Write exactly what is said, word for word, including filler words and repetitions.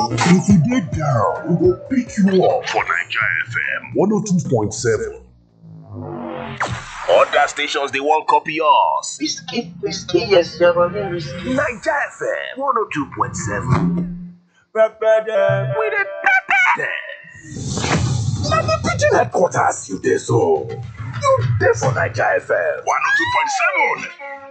If you get down, we will pick you up for Naija F M one oh two point seven. Other stations they won't copy us. Whiskey, whiskey, yes, you're very risky. Naija F M one oh two point seven. Pepper them. With a pepper. Now the pigeon headquarters you there so. You there for Naija F M one oh two point seven.